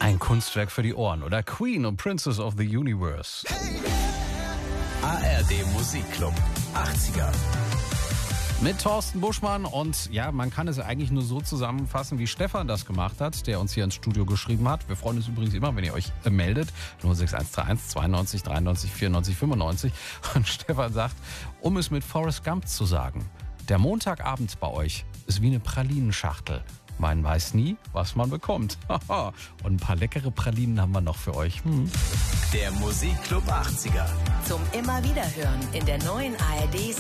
Ein Kunstwerk für die Ohren, oder? Queen und Princess of the Universe. ARD Musikclub 80er. Mit Thorsten Buschmann und ja, man kann es eigentlich nur so zusammenfassen, wie Stefan das gemacht hat, der uns hier ins Studio geschrieben hat. Wir freuen uns übrigens immer, wenn ihr euch meldet. 06131 92 93 94 95. Und Stefan sagt, um es mit Forrest Gump zu sagen, der Montagabend bei euch ist wie eine Pralinenschachtel. Man weiß nie, was man bekommt. Und ein paar leckere Pralinen haben wir noch für euch. Der Musikclub 80er. Zum immer wieder hören in der neuen ARD